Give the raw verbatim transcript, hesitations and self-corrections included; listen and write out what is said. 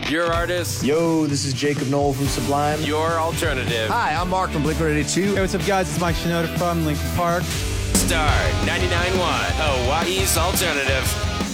Your artist. Yo, this is Jacob Knoll from Sublime. Your alternative. Hi, I'm Mark from Blink one eighty-two. Hey, what's up, guys? It's Mike Shinoda from Linkin Park. Star ninety-nine point one, Hawaii's alternative.